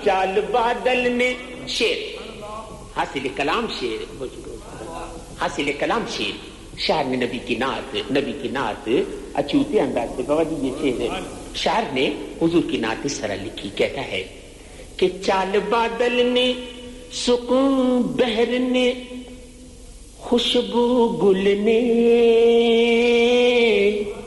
चाल बादल ने। शेर हासिल कलाम, शेर हासिल कलाम शेर। शायर ने नबी की नात अछूते अंदाज से बाबा जी ये शेर है। शायर ने हुजूर की नात इस तरह लिखी, कहता है कि चाल बादल ने, सुकून बहर ने, खुशबू गुल ने,